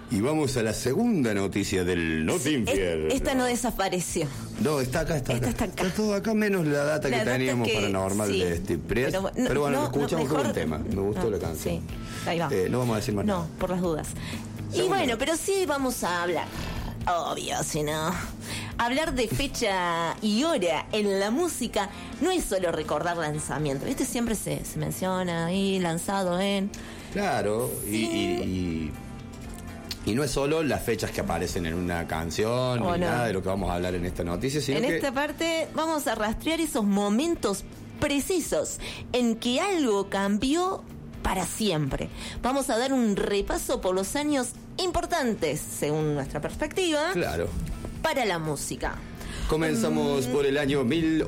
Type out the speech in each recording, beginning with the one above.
Y vamos a la segunda noticia del Notinfiel. Esta no desapareció. No, está acá. Está todo acá, menos la data que teníamos paranormal de este press. Pero bueno, escuchamos todo el tema. Me gustó la canción. Sí, ahí va. No vamos a decir más nada. No, por las dudas. Y bueno, pero sí vamos a hablar. Obvio, si no. Hablar de fecha y hora en la música no es solo recordar lanzamiento. ¿Viste? Siempre se menciona ahí, lanzado en... Claro, sí. Y no es solo las fechas que aparecen en una canción ni nada de lo que vamos a hablar en esta noticia, sino en esta parte vamos a rastrear esos momentos precisos en que algo cambió para siempre. Vamos a dar un repaso por los años importantes, según nuestra perspectiva, claro, para la música. Comenzamos por el año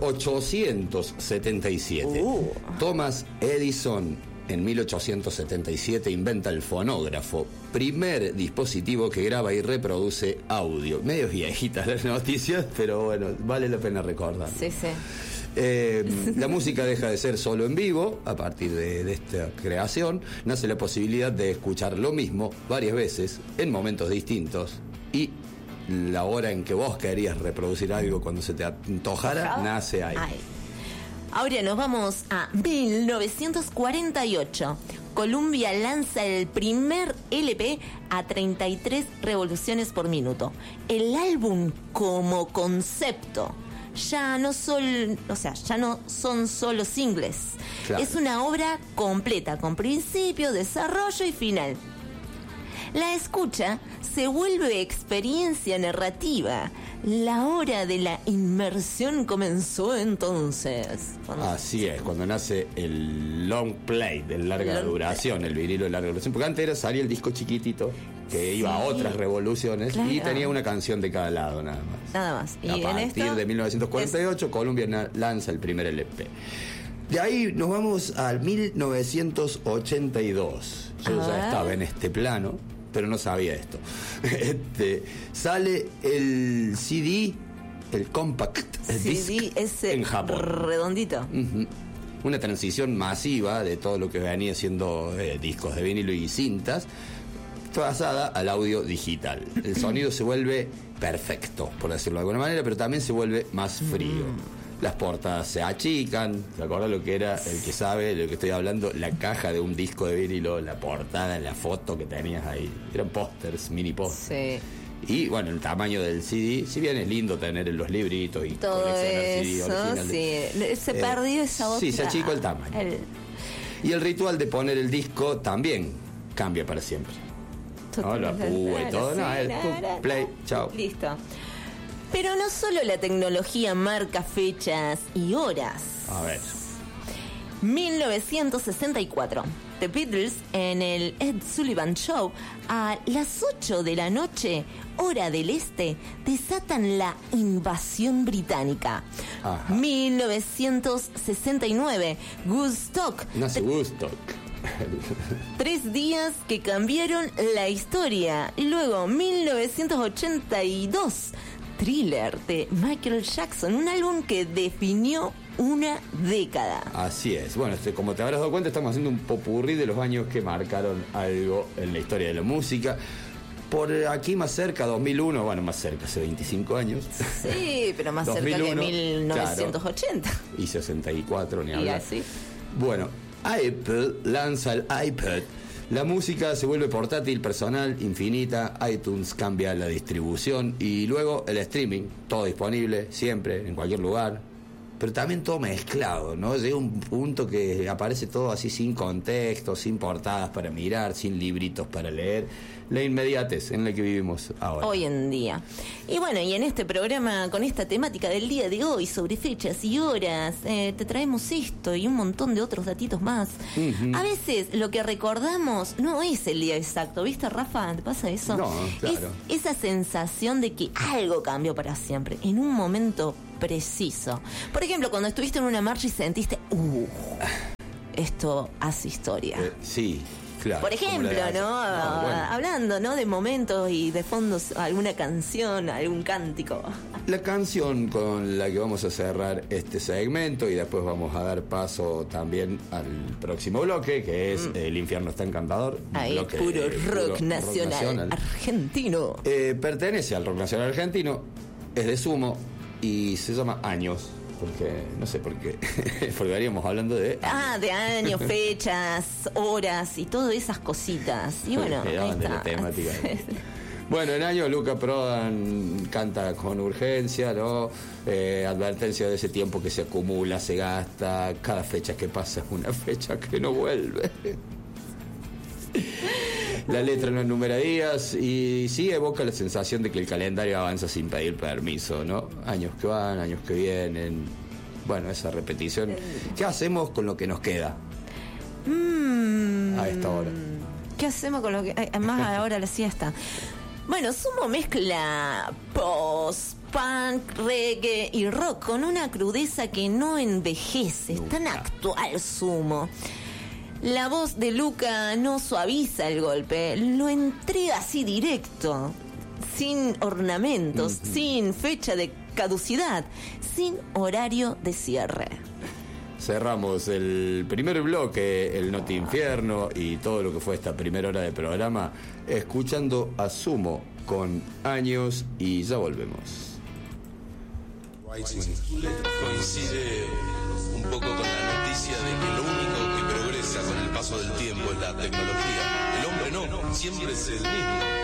1877. Thomas Edison en 1877 inventa el fonógrafo, primer dispositivo que graba y reproduce audio. Medio viejitas las noticias, pero bueno, vale la pena recordar. Sí. La música deja de ser solo en vivo. A partir de esta creación nace la posibilidad de escuchar lo mismo varias veces en momentos distintos, y la hora en que vos querías reproducir algo cuando se te antojara nace ahí. Ahora nos vamos a 1948. Columbia lanza el primer LP a 33 revoluciones por minuto. El álbum como concepto ya no son solo singles. Claro. Es una obra completa, con principio, desarrollo y final. La escucha se vuelve experiencia narrativa. La hora de la inmersión comenzó entonces. Así es, cuando nace el long play de larga duración, el vinilo de larga duración. Porque antes salía el disco chiquitito que iba a otras revoluciones, claro, y tenía una canción de cada lado nada más. Y a partir de 1948 Columbia lanza el primer LP. De ahí nos vamos al 1982. Yo ya estaba en este plano, pero no sabía esto. Sale el CD, el compact disc ese en Japón, redondito. Una transición masiva de todo lo que venía siendo discos de vinilo y cintas, pasada al audio digital. El sonido se vuelve perfecto, por decirlo de alguna manera, pero también se vuelve más frío. Las portadas se achican. ¿Te acuerdas lo que era, el que sabe de lo que estoy hablando? La caja de un disco de vinilo, la portada, la foto que tenías ahí. Eran pósters, mini pósters. Sí. Y bueno, el tamaño del CD, si bien es lindo tener los libritos y todo coleccionar CD eso, originales, se perdió esa otra. Sí, se achicó el tamaño. Y el ritual de poner el disco también cambia para siempre. ¿No? La púa y todo. Play, chao. Listo. Pero no solo la tecnología marca fechas y horas. A ver. 1964. The Beatles en el Ed Sullivan Show a las 8 de la noche, hora del este, desatan la invasión británica. Ajá. 1969. Woodstock. Nace Woodstock. 3 días que cambiaron la historia. Y luego 1982. Thriller de Michael Jackson, un álbum que definió una década. Así es. Bueno, como te habrás dado cuenta, estamos haciendo un popurrí de los años que marcaron algo en la historia de la música. Por aquí más cerca, 2001, bueno, más cerca, hace 25 años. Sí, pero más 2001, cerca que 1980. Claro, y 64, ni hablar. Y así. Bueno, Apple lanza el iPad. La música se vuelve portátil, personal, infinita. iTunes cambia la distribución y luego el streaming, todo disponible, siempre, en cualquier lugar. Pero también todo mezclado, ¿no? Llega un punto que aparece todo así sin contexto, sin portadas para mirar, sin libritos para leer. La inmediatez en la que vivimos ahora. Hoy en día. Y bueno, y en este programa, con esta temática del día de hoy, sobre fechas y horas, te traemos esto y un montón de otros datitos más. A veces lo que recordamos no es el día exacto, ¿viste, Rafa? ¿Te pasa eso? No, claro. Es esa sensación de que algo cambió para siempre, en un momento preciso. Por ejemplo, cuando estuviste en una marcha y sentiste, esto hace historia. Sí. Claro, por ejemplo, como la de- ¿no? bueno. Hablando, ¿no? De momentos y de fondos, alguna canción, algún cántico. La canción con la que vamos a cerrar este segmento y después vamos a dar paso también al próximo bloque, que es El infierno está encantador. Ahí, bloque, puro rock rock nacional argentino. Pertenece al rock nacional argentino, es de Sumo y se llama Años. Porque, no sé por qué, porque veníamos hablando de... De años, fechas, horas y todas esas cositas. Y bueno, ahí Quedaban de está. la temática. Bueno, en años Luca Prodan canta con urgencia, ¿no? Advertencia de ese tiempo que se acumula, se gasta, cada fecha que pasa es una fecha que no vuelve. La letra no enumera días y sí evoca la sensación de que el calendario avanza sin pedir permiso, ¿no? Años que van, años que vienen. Bueno, esa repetición. ¿Qué hacemos con lo que nos queda a esta hora? ¿Qué hacemos con lo que... Además, ahora la siesta. Bueno, Sumo mezcla post-punk, reggae y rock con una crudeza que no envejece. Es tan actual Sumo. La voz de Luca no suaviza el golpe, lo entrega así directo, sin ornamentos, sin fecha de caducidad, sin horario de cierre. Cerramos el primer bloque, el Noti Infierno y todo lo que fue esta primera hora de programa, escuchando a Sumo con Años y ya volvemos. Coincide un poco con la noticia de que lo único que progresa con el paso del tiempo es la tecnología. El hombre no, siempre es el mismo.